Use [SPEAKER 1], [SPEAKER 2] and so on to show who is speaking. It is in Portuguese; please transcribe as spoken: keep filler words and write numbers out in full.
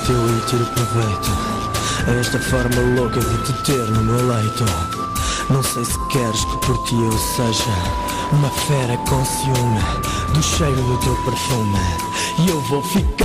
[SPEAKER 1] eu ir tiro proveito a esta forma louca de te ter no meu leito. Não sei se queres que por ti eu seja uma fera com ciúme do cheiro do teu perfume, e eu vou ficar